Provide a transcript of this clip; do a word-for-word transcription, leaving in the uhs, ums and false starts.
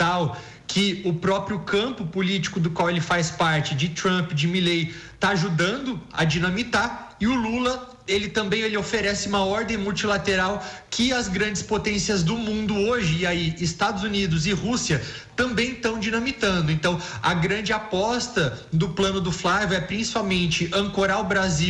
fundamental que o próprio campo político do qual ele faz parte, de Trump, de Milley, está ajudando a dinamitar, e o Lula, ele também ele oferece uma ordem multilateral que as grandes potências do mundo hoje, e aí Estados Unidos e Rússia, também estão dinamitando. Então, a grande aposta do plano do Flávio é principalmente ancorar o Brasil